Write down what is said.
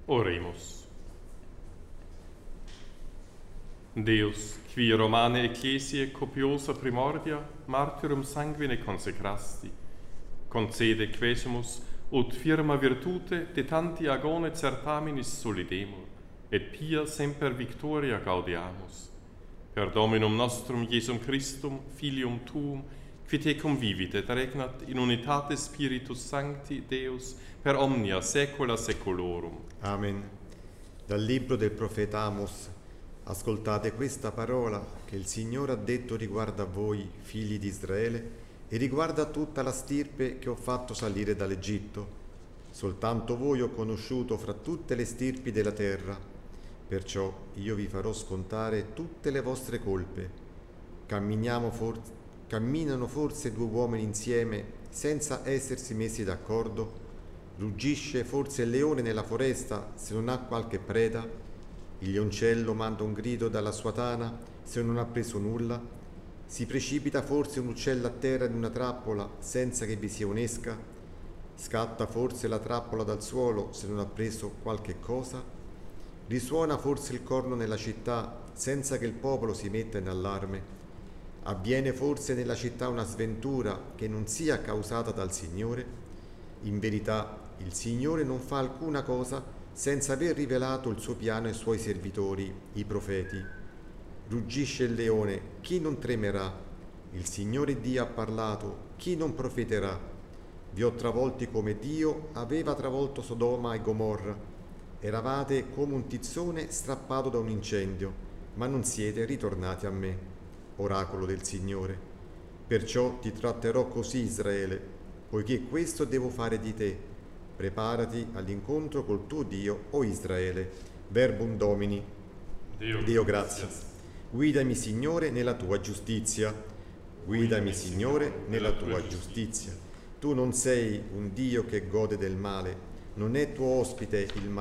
Oremus. Deus, qui Romane Ecclesiae copiosa primordia martyrum sanguine consecrasti, concede quesumus ut firma virtute de tanti agone certaminis solidemur, et pia semper victoria gaudeamus. Per Dominum nostrum Iesum Christum, Filium Tuum, qui te convivit et regnat in unitate Spiritus Sancti Deus per omnia saecula saeculorum. Amen. Dal libro del profeta Amos. Ascoltate questa parola che il Signore ha detto riguardo a voi, figli di Israele, e riguarda tutta la stirpe che ho fatto salire dall'Egitto. Soltanto voi ho conosciuto fra tutte le stirpi della terra, perciò io vi farò scontare tutte le vostre colpe. Camminano forse due uomini insieme senza essersi messi d'accordo? Ruggisce forse il leone nella foresta se non ha qualche preda? Il lioncello manda un grido dalla sua tana se non ha preso nulla? Si precipita forse un uccello a terra in una trappola senza che vi sia un'esca? Scatta forse la trappola dal suolo se non ha preso qualche cosa? Risuona forse il corno nella città senza che il popolo si metta in allarme? Avviene forse nella città una sventura che non sia causata dal Signore? In verità, il Signore non fa alcuna cosa senza aver rivelato il suo piano ai suoi servitori, i profeti. Ruggisce il leone, chi non tremerà? Il Signore Dio ha parlato, chi non profeterà? Vi ho travolti come Dio aveva travolto Sodoma e Gomorra. Eravate come un tizzone strappato da un incendio, ma non siete ritornati a me, oracolo del Signore. Perciò ti tratterò così, Israele, poiché questo devo fare di te. Preparati all'incontro col tuo Dio, o Israele. Verbum Domini. Dio grazie. Guidami, Signore, nella tua giustizia. Guidami, Signore, nella tua giustizia. Tu non sei un Dio che gode del male, non è tuo ospite il male.